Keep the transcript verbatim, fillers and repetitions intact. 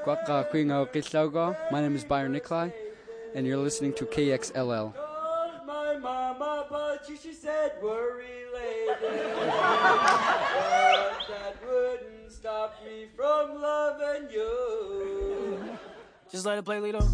Kwaka Kwingo Kitlaugo. My name is Byron Nikolai, and you're listening to K X L L. Called my mama, but she, she said we're related. But that wouldn't stop me from loving you. Just let it play, Lito.